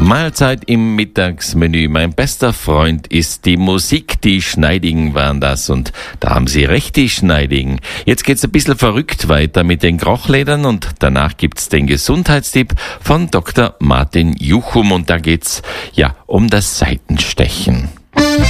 Mahlzeit im Mittagsmenü. Mein bester Freund ist die Musik. Die Schneidigen waren das. Und da haben sie recht, die Schneidigen. Jetzt geht's ein bisschen verrückt weiter mit den Krochledern und danach gibt's den Gesundheitstipp von Dr. Martin Juchum und da geht's ja um das Seitenstechen.